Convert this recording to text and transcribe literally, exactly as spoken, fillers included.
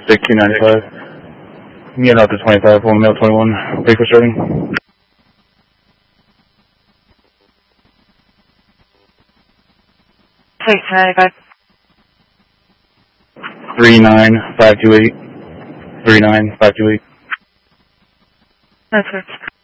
six two nine five. Get out to twenty-five, one male twenty-one. Wait for starting. six two nine five. three nine five two eight. three nine five two eight. That's it.